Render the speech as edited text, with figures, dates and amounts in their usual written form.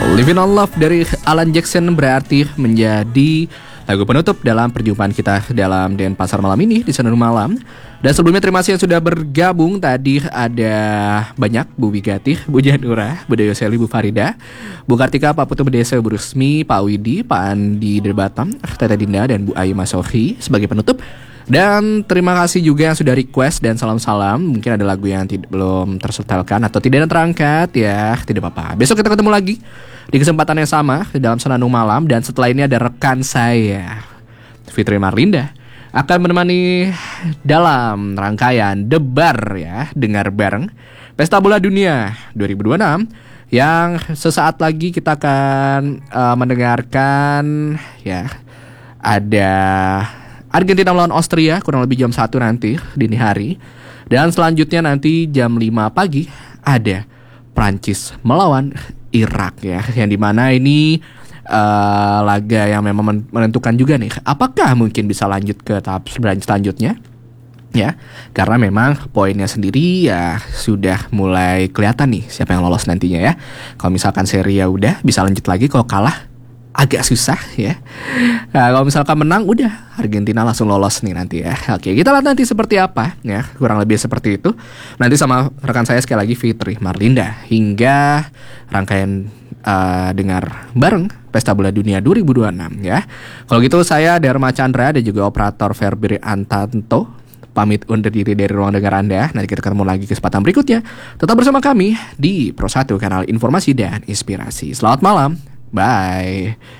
Living on Love dari Alan Jackson berarti menjadi lagu penutup dalam perjumpaan kita dalam Denpasar malam ini di Senandung Malam. Dan sebelumnya terima kasih yang sudah bergabung. Tadi ada banyak, Bu Wigati, Bu Janura, Bu Dayoseli, Bu Farida, Bu Kartika, Pak Putu Bedesa, Bu Rusmi, Pak Widi, Pak Andi dari Batam, Tete Dinda, dan Bu Ayu Masofi sebagai penutup. Dan terima kasih juga yang sudah request dan salam-salam. Mungkin ada lagu yang belum tersetelkan atau tidak terangkat, ya tidak apa-apa. Besok kita ketemu lagi di kesempatan yang sama di dalam Senandung Malam. Dan setelah ini ada rekan saya, Fitri Marlinda, akan menemani dalam rangkaian Debar, ya, dengar bareng Pesta Bola Dunia 2026, yang sesaat lagi kita akan mendengarkan, ya, ada Argentina melawan Austria kurang lebih jam 1 nanti dini hari. Dan selanjutnya nanti jam 5 pagi ada Prancis melawan Irak, ya, yang dimana ini laga yang memang menentukan juga nih apakah mungkin bisa lanjut ke tahap selanjutnya, ya, karena memang poinnya sendiri ya sudah mulai kelihatan nih siapa yang lolos nantinya, ya. Kalau misalkan Serie A udah bisa lanjut lagi, kalau kalah agak susah, ya. Nah, kalau misalkan menang udah Argentina langsung lolos nih nanti, ya. Oke, kita lihat nanti seperti apa, ya. Kurang lebih seperti itu. Nanti sama rekan saya sekali lagi Fitri Marlinda hingga rangkaian dengar bareng Pesta Bola Dunia 2026, ya. Kalau gitu saya Dharma Chandra dan juga operator Ferbri Antanto pamit undur diri dari ruang dengar Anda. Nanti kita ketemu lagi kesempatan berikutnya. Tetap bersama kami di Pro 1 kanal informasi dan inspirasi. Selamat malam. Bye.